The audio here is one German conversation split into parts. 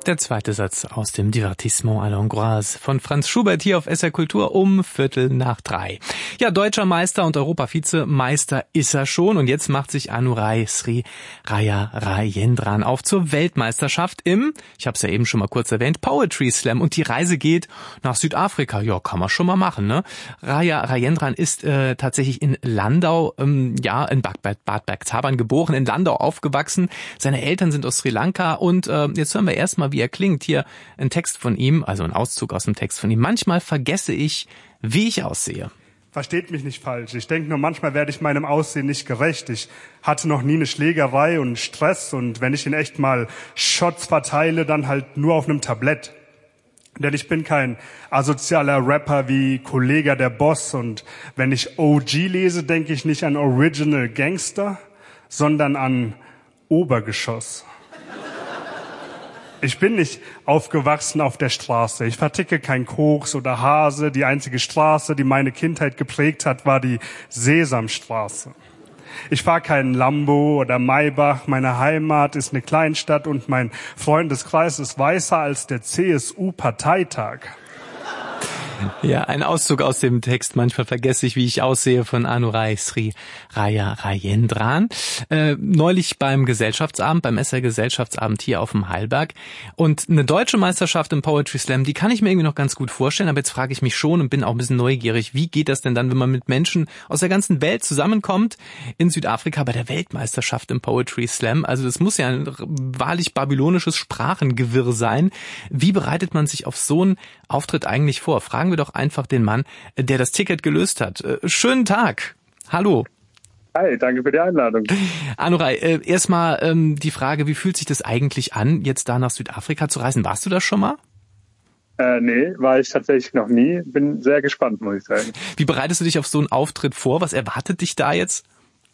Der zweite Satz aus dem Divertissement à l'Hongroise von Franz Schubert hier auf SR Kultur um 2:15. Ja, deutscher Meister und Europa-Vizemeister ist er schon und jetzt macht sich Anurai Sri Rajendran auf zur Weltmeisterschaft im, ich habe es ja eben schon mal kurz erwähnt, Poetry Slam und die Reise geht nach Südafrika. Ja, kann man schon mal machen, ne? Rajendran ist tatsächlich in Landau, in Bad Bergzabern geboren, in Landau aufgewachsen. Seine Eltern sind aus Sri Lanka und jetzt hören wir erstmal, wie er klingt. Hier ein Text von ihm, also ein Auszug aus dem Text von ihm. Manchmal vergesse ich, wie ich aussehe. Versteht mich nicht falsch. Ich denke nur, manchmal werde ich meinem Aussehen nicht gerecht. Ich hatte noch nie eine Schlägerei und Stress und wenn ich in echt mal Shots verteile, dann halt nur auf einem Tablett. Denn ich bin kein asozialer Rapper wie Kollega der Boss und wenn ich OG lese, denke ich nicht an Original Gangster, sondern an Obergeschoss. Ich bin nicht aufgewachsen auf der Straße. Ich verticke kein Koks oder Hase. Die einzige Straße, die meine Kindheit geprägt hat, war die Sesamstraße. Ich fahre keinen Lambo oder Maybach. Meine Heimat ist eine Kleinstadt und mein Freundeskreis ist weißer als der CSU-Parteitag. Ja, ein Auszug aus dem Text. Manchmal vergesse ich, wie ich aussehe, von Anurai Sri Rajendran. Neulich beim Gesellschaftsabend, beim SR Gesellschaftsabend hier auf dem Heilberg. Und eine deutsche Meisterschaft im Poetry Slam, die kann ich mir irgendwie noch ganz gut vorstellen. Aber jetzt frage ich mich schon und bin auch ein bisschen neugierig, wie geht das denn dann, wenn man mit Menschen aus der ganzen Welt zusammenkommt in Südafrika bei der Weltmeisterschaft im Poetry Slam? Also das muss ja ein wahrlich babylonisches Sprachengewirr sein. Wie bereitet man sich auf so einen Auftritt eigentlich vor? Fragen wir doch einfach den Mann, der das Ticket gelöst hat. Schönen Tag. Hallo. Hi, danke für die Einladung. Anurai, erstmal die Frage, wie fühlt sich das eigentlich an, jetzt da nach Südafrika zu reisen? Warst du das schon mal? Nee, war ich tatsächlich noch nie. Bin sehr gespannt, muss ich sagen. Wie bereitest du dich auf so einen Auftritt vor? Was erwartet dich da jetzt?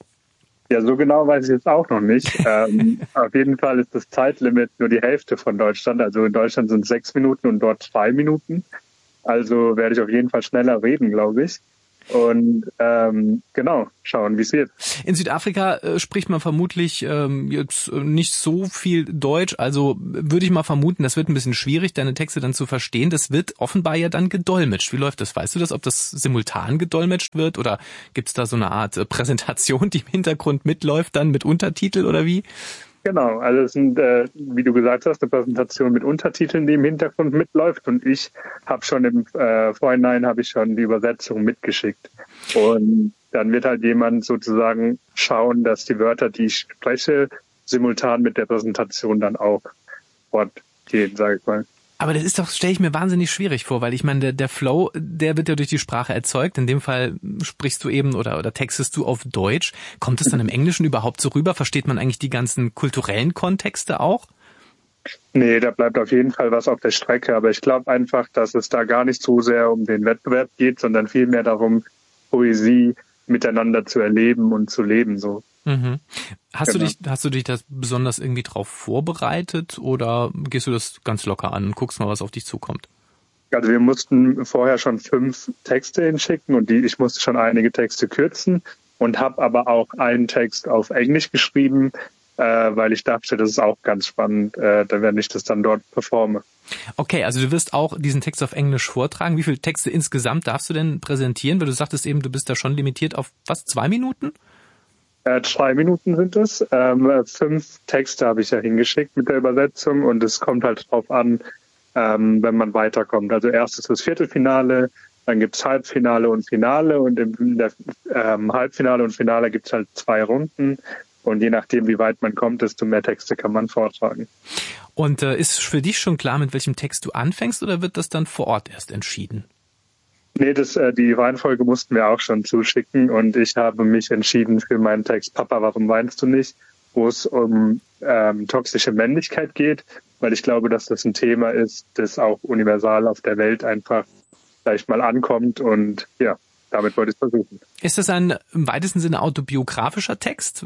Ja, so genau weiß ich jetzt auch noch nicht. Auf jeden Fall ist das Zeitlimit nur die Hälfte von Deutschland. Also in Deutschland sind es 6 Minuten und dort 2 Minuten. Also werde ich auf jeden Fall schneller reden, glaube ich. Und genau, schauen, wie es wird. In Südafrika spricht man vermutlich jetzt nicht so viel Deutsch. Also würde ich mal vermuten, das wird ein bisschen schwierig, deine Texte dann zu verstehen. Das wird offenbar ja dann gedolmetscht. Wie läuft das? Weißt du das, ob das simultan gedolmetscht wird? Oder gibt es da so eine Art Präsentation, die im Hintergrund mitläuft, dann mit Untertitel oder wie? Genau, also es sind, wie du gesagt hast, eine Präsentation mit Untertiteln, die im Hintergrund mitläuft und ich habe schon im Vorhinein die Übersetzung mitgeschickt und dann wird halt jemand sozusagen schauen, dass die Wörter, die ich spreche, simultan mit der Präsentation dann auch fortgehen, sage ich mal. Aber das ist doch, stelle ich mir wahnsinnig schwierig vor, weil ich meine, der Flow, der wird ja durch die Sprache erzeugt. In dem Fall sprichst du eben oder textest du auf Deutsch. Kommt es dann im Englischen überhaupt so rüber? Versteht man eigentlich die ganzen kulturellen Kontexte auch? Nee, da bleibt auf jeden Fall was auf der Strecke. Aber ich glaube einfach, dass es da gar nicht so sehr um den Wettbewerb geht, sondern vielmehr darum, Poesie miteinander zu erleben und zu leben, so. Mhm. Hast du dich das besonders irgendwie drauf vorbereitet oder gehst du das ganz locker an und guckst mal, was auf dich zukommt? Also wir mussten vorher schon 5 Texte hinschicken und ich musste schon einige Texte kürzen und habe aber auch einen Text auf Englisch geschrieben, weil ich dachte, das ist auch ganz spannend, wenn ich das dann dort performe. Okay, also du wirst auch diesen Text auf Englisch vortragen. Wie viele Texte insgesamt darfst du denn präsentieren? Weil du sagtest eben, du bist da schon limitiert auf was, 2 Minuten? 2 Minuten sind es. 5 Texte habe ich ja hingeschickt mit der Übersetzung und es kommt halt drauf an, wenn man weiterkommt. Also erstes das Viertelfinale, dann gibt's Halbfinale und Finale und in der Halbfinale und Finale gibt's halt 2 Runden und je nachdem, wie weit man kommt, desto mehr Texte kann man vortragen. Und ist für dich schon klar, mit welchem Text du anfängst oder wird das dann vor Ort erst entschieden? Nee, die Reihenfolge mussten wir auch schon zuschicken und ich habe mich entschieden für meinen Text Papa, warum weinst du nicht?, wo es um toxische Männlichkeit geht, weil ich glaube, dass das ein Thema ist, das auch universal auf der Welt einfach vielleicht mal ankommt und ja, damit wollte ich es versuchen. Ist das ein im weitesten Sinne autobiografischer Text?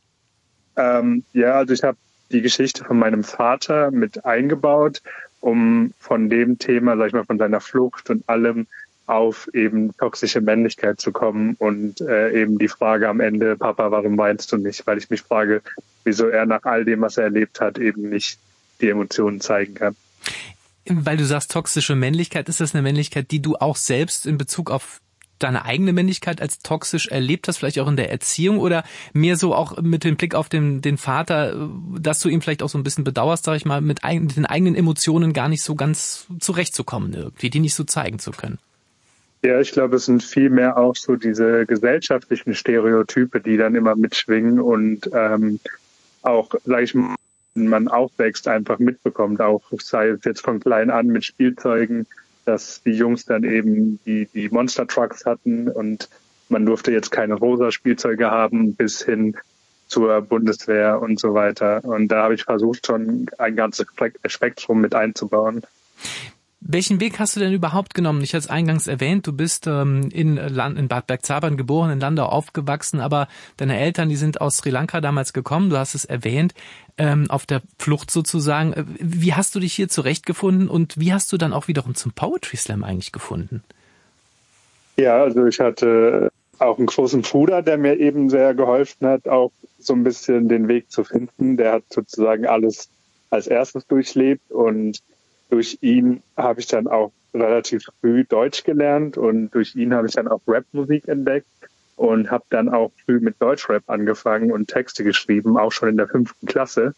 Ja, also ich habe die Geschichte von meinem Vater mit eingebaut, um von dem Thema, sag ich mal, von seiner Flucht und allem auf eben toxische Männlichkeit zu kommen und eben die Frage am Ende, Papa, warum weinst du nicht? Weil ich mich frage, wieso er nach all dem, was er erlebt hat, eben nicht die Emotionen zeigen kann. Weil du sagst, toxische Männlichkeit, ist das eine Männlichkeit, die du auch selbst in Bezug auf deine eigene Männlichkeit als toxisch erlebt hast, vielleicht auch in der Erziehung oder mehr so auch mit dem Blick auf den Vater, dass du ihn vielleicht auch so ein bisschen bedauerst, sag ich mal, mit den eigenen Emotionen gar nicht so ganz zurechtzukommen irgendwie, die nicht so zeigen zu können? Ja, ich glaube, es sind viel mehr auch so diese gesellschaftlichen Stereotype, die dann immer mitschwingen und auch, sag ich mal, man aufwächst, einfach mitbekommt, auch sei es jetzt von klein an mit Spielzeugen, dass die Jungs dann eben die Monster Trucks hatten und man durfte jetzt keine rosa Spielzeuge haben bis hin zur Bundeswehr und so weiter. Und da habe ich versucht, schon ein ganzes Spektrum mit einzubauen. Welchen Weg hast du denn überhaupt genommen? Ich hatte es eingangs erwähnt, du bist in Bad Bergzabern geboren, in Landau aufgewachsen, aber deine Eltern, die sind aus Sri Lanka damals gekommen, du hast es erwähnt, auf der Flucht sozusagen. Wie hast du dich hier zurechtgefunden und wie hast du dann auch wiederum zum Poetry Slam eigentlich gefunden? Ja, also ich hatte auch einen großen Bruder, der mir eben sehr geholfen hat, auch so ein bisschen den Weg zu finden. Der hat sozusagen alles als erstes durchlebt und durch ihn habe ich dann auch relativ früh Deutsch gelernt und durch ihn habe ich dann auch Rapmusik entdeckt und habe dann auch früh mit Deutschrap angefangen und Texte geschrieben, auch schon in der 5. Klasse.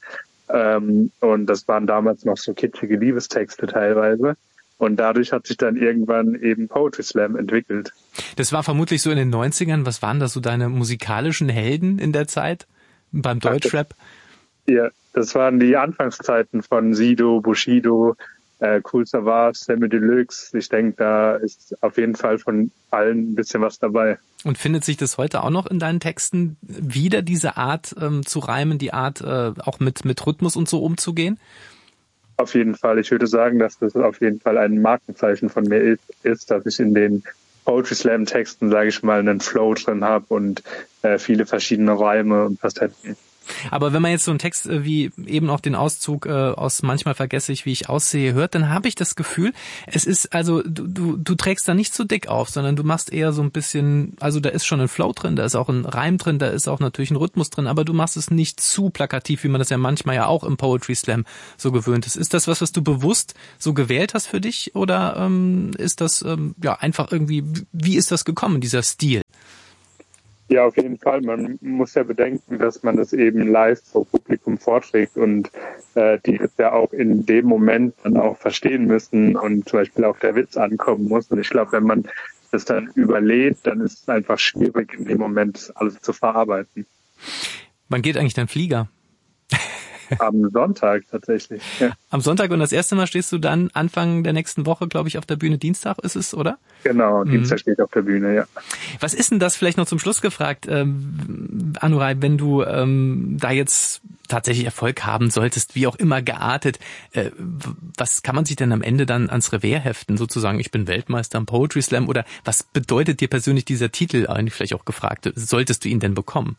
Und das waren damals noch so kitschige Liebestexte teilweise. Und dadurch hat sich dann irgendwann eben Poetry Slam entwickelt. Das war vermutlich so in den 90ern. Was waren da so deine musikalischen Helden in der Zeit beim Deutschrap? Ja, das waren die Anfangszeiten von Sido, Bushido, Kool Savas, Samy Deluxe. Ich denke, da ist auf jeden Fall von allen ein bisschen was dabei. Und findet sich das heute auch noch in deinen Texten wieder, diese Art zu reimen, die Art auch mit Rhythmus und so umzugehen? Auf jeden Fall. Ich würde sagen, dass das auf jeden Fall ein Markenzeichen von mir ist, dass ich in den Poetry Slam Texten, sage ich mal, einen Flow drin habe und viele verschiedene Reime und Facetten. Aber wenn man jetzt so einen Text wie eben auch den Auszug aus Manchmal vergesse ich, wie ich aussehe, hört, dann habe ich das Gefühl, es ist also, du trägst da nicht so dick auf, sondern du machst eher so ein bisschen, also da ist schon ein Flow drin, da ist auch ein Reim drin, da ist auch natürlich ein Rhythmus drin, aber du machst es nicht zu plakativ, wie man das ja manchmal ja auch im Poetry Slam so gewöhnt ist. Ist das was du bewusst so gewählt hast für dich oder ist das ja einfach irgendwie, wie ist das gekommen, dieser Stil? Ja, auf jeden Fall. Man muss ja bedenken, dass man das eben live vor Publikum vorträgt und die es ja auch in dem Moment dann auch verstehen müssen und zum Beispiel auch der Witz ankommen muss. Und ich glaube, wenn man das dann überlädt, dann ist es einfach schwierig, in dem Moment alles zu verarbeiten. Wann geht eigentlich dein Flieger? Am Sonntag tatsächlich. Ja. Am Sonntag und das erste Mal stehst du dann Anfang der nächsten Woche, glaube ich, auf der Bühne. Dienstag ist es, oder? Genau, Dienstag steht auf der Bühne, ja. Was ist denn das, vielleicht noch zum Schluss gefragt, Anurai, wenn du da jetzt tatsächlich Erfolg haben solltest, wie auch immer geartet, was kann man sich denn am Ende dann ans Revers heften, sozusagen, ich bin Weltmeister am Poetry Slam, oder was bedeutet dir persönlich dieser Titel, eigentlich vielleicht auch gefragt, solltest du ihn denn bekommen?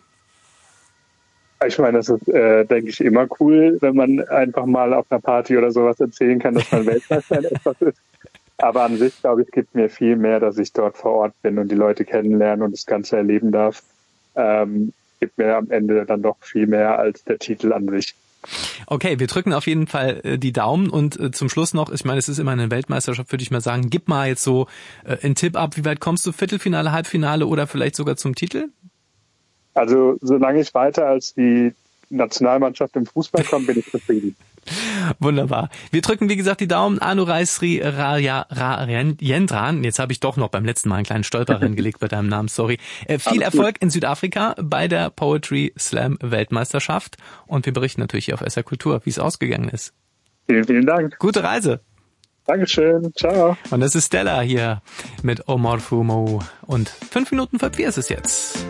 Ich meine, das ist, denke ich, immer cool, wenn man einfach mal auf einer Party oder sowas erzählen kann, dass man Weltmeister in etwas ist. Aber an sich, glaube ich, gibt mir viel mehr, dass ich dort vor Ort bin und die Leute kennenlernen und das Ganze erleben darf. Gibt mir am Ende dann doch viel mehr als der Titel an sich. Okay, wir drücken auf jeden Fall die Daumen und zum Schluss noch, ich meine, es ist immer eine Weltmeisterschaft, würde ich mal sagen, gib mal jetzt so einen Tipp ab, wie weit kommst du, Viertelfinale, Halbfinale oder vielleicht sogar zum Titel? Also solange ich weiter als die Nationalmannschaft im Fußball komme, bin ich zufrieden. Wunderbar. Wir drücken, wie gesagt, die Daumen. Anurai Sriarajendran. Jetzt habe ich doch noch beim letzten Mal einen kleinen Stolper reingelegt bei deinem Namen, sorry. Viel Erfolg in Südafrika bei der Poetry Slam Weltmeisterschaft. Und wir berichten natürlich hier auf SR Kultur, wie es ausgegangen ist. Vielen, vielen Dank. Gute Reise. Dankeschön. Ciao. Und das ist Stella hier mit Omar Fumo. Und 5 Minuten vor 4 ist es jetzt.